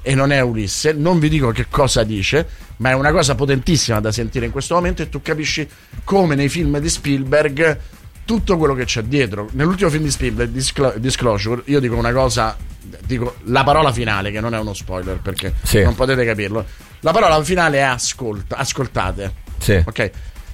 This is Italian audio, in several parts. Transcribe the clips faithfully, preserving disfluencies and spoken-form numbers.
e non è Ulisse. Non vi dico che cosa dice, ma è una cosa potentissima da sentire in questo momento, e tu capisci come nei film di Spielberg tutto quello che c'è dietro. Nell'ultimo film di Spielberg, Disclo- Disclosure, io dico una cosa, dico la parola finale, che non è uno spoiler perché sì. non potete capirlo. La parola finale è ascolta, ascoltate, sì. ok?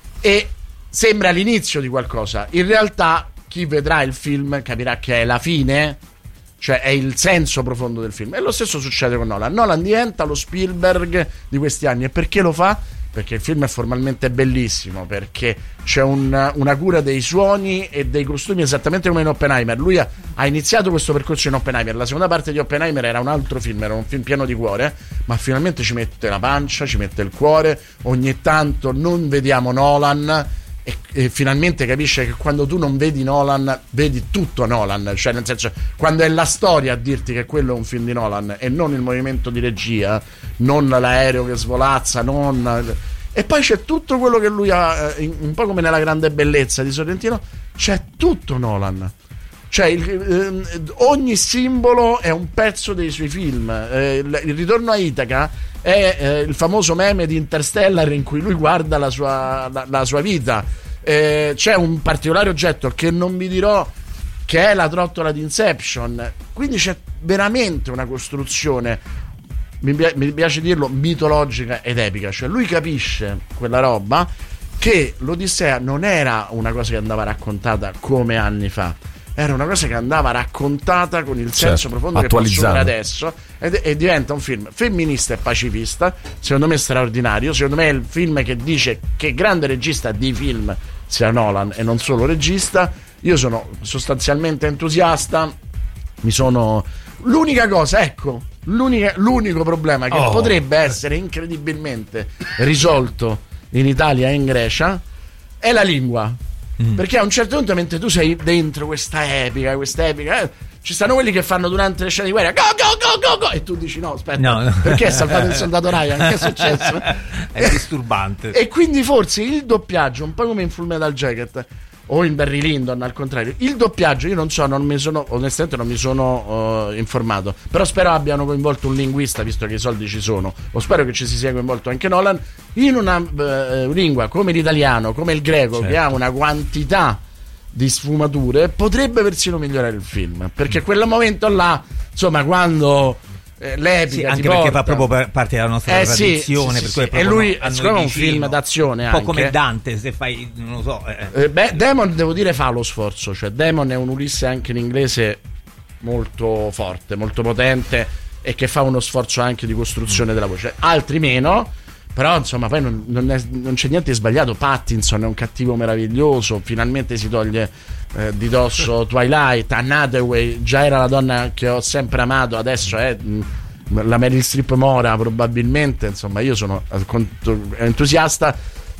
E sembra l'inizio di qualcosa, in realtà chi vedrà il film capirà che è la fine, cioè è il senso profondo del film. E lo stesso succede con Nolan. Nolan diventa lo Spielberg di questi anni. E perché lo fa? Perché il film è formalmente bellissimo, perché c'è un, una cura dei suoni e dei costumi esattamente come in Oppenheimer. Lui ha, ha iniziato questo percorso in Oppenheimer. La seconda parte di Oppenheimer era un altro film, era un film pieno di cuore, ma finalmente ci mette la pancia, ci mette il cuore. Ogni tanto non vediamo Nolan e, e finalmente capisce che quando tu non vedi Nolan vedi tutto Nolan, cioè nel senso, quando è la storia a dirti che quello è un film di Nolan e non il movimento di regia, non l'aereo che svolazza, non... e poi c'è tutto quello che lui ha, un po' come nella Grande Bellezza di Sorrentino, c'è tutto Nolan, cioè il, eh, ogni simbolo è un pezzo dei suoi film. eh, il, il ritorno a Itaca è eh, il famoso meme di Interstellar in cui lui guarda la sua, la, la sua vita. Eh, c'è un particolare oggetto che non vi dirò, che è la trottola di Inception. Quindi c'è veramente una costruzione, mi, pi- mi piace dirlo, mitologica ed epica. Cioè lui capisce quella roba, che l'Odissea non era una cosa che andava raccontata come anni fa, era una cosa che andava raccontata con il senso certo, profondo che posso adesso, ed, e diventa un film femminista e pacifista, secondo me straordinario. Secondo me è il film che dice che grande regista di film sia Nolan e non solo regista. Io sono sostanzialmente entusiasta, mi sono... L'unica cosa, ecco, l'unica, l'unico problema che oh. potrebbe essere incredibilmente risolto in Italia e in Grecia è la lingua. Mm. Perché a un certo punto, mentre tu sei dentro questa epica, questa epica, eh, ci stanno quelli che fanno durante le scene di guerra go go go go go, e tu dici no, aspetta, no, no. perché è salvato il soldato Ryan? Che è successo? È disturbante. E quindi forse il doppiaggio, un po' come in Full Metal Jacket o in Barry Lyndon, al contrario, il doppiaggio, io non so, non mi sono, onestamente non mi sono uh, informato, però spero abbiano coinvolto un linguista, visto che i soldi ci sono, o spero che ci si sia coinvolto anche Nolan in una uh, lingua come l'italiano, come il greco, certo. che ha una quantità di sfumature, potrebbe persino migliorare il film, perché quel momento là, insomma, quando eh, l'epica sì, anche ti perché porta... fa proprio per parte della nostra eh, tradizione, sì, sì, per sì, cui e lui è secondo me un film d'azione, un po' anche come Dante, se fai, non lo so, eh. Eh, beh, Damon, devo dire, fa lo sforzo, cioè Damon è un Ulisse anche in inglese molto forte, molto potente, e che fa uno sforzo anche di costruzione mm. della voce, altri meno. Però insomma poi non, non, è, non c'è niente di sbagliato. Pattinson è un cattivo meraviglioso, finalmente si toglie eh, di dosso Twilight. Anne Hathaway già era la donna che ho sempre amato, adesso è mh, la Meryl Streep mora probabilmente. Insomma, io sono entusiasta,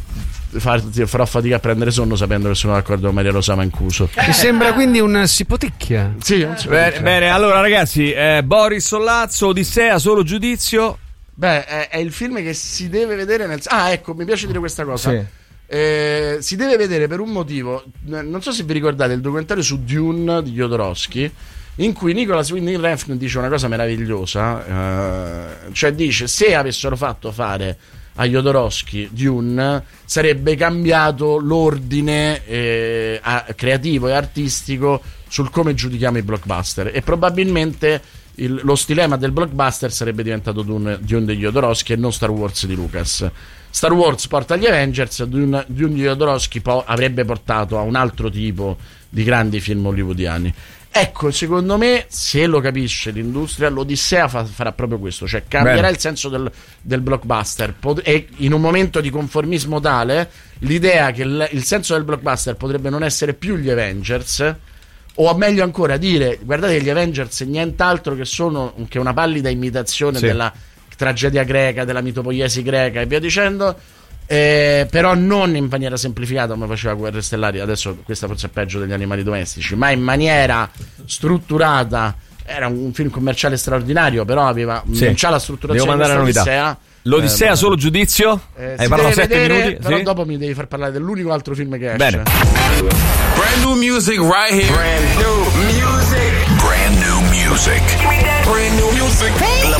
farò fatica a prendere sonno sapendo che sono d'accordo con Maria Rosa Mancuso. Mi sembra quindi un sipotecchia. Sì, un bene, bene, allora ragazzi, eh, Boris Sollazzo, Odissea, solo giudizio. Beh, è, è il film che si deve vedere nel... Ah, ecco, mi piace dire questa cosa. Sì. Eh, si deve vedere per un motivo. Non so se vi ricordate il documentario su Dune di Jodorowsky, in cui Nicholas Winding Refn dice una cosa meravigliosa, eh, cioè dice: se avessero fatto fare a Jodorowsky Dune, sarebbe cambiato l'ordine eh, a, creativo e artistico sul come giudichiamo i blockbuster, e probabilmente il, lo stilema del blockbuster sarebbe diventato Dune, Dune di Jodorowsky e non Star Wars di Lucas. Star Wars porta agli Avengers, Dune, Dune di Jodorowsky po- avrebbe portato a un altro tipo di grandi film hollywoodiani. Ecco, secondo me, se lo capisce l'industria, l'Odissea fa, farà proprio questo, cioè cambierà Bene. il senso del, del blockbuster, Pot- e in un momento di conformismo tale, l'idea che il, il senso del blockbuster potrebbe non essere più gli Avengers, o meglio ancora dire: guardate che gli Avengers nient'altro che sono che una pallida imitazione sì. della tragedia greca, della mitopoiesi greca e via dicendo, eh, però non in maniera semplificata come faceva Guerre Stellari. Adesso questa forse è peggio degli Animali Domestici, ma in maniera strutturata. Era un film commerciale straordinario, però aveva sì. non c'ha la strutturazione di Odissea. L'Odissea, eh, solo giudizio? Eh, Hai parlato sette minuti, però sì? dopo mi devi far parlare dell'unico altro film che esce. Bene. Brand new music right here. Brand new music. Brand new music. Brand new music.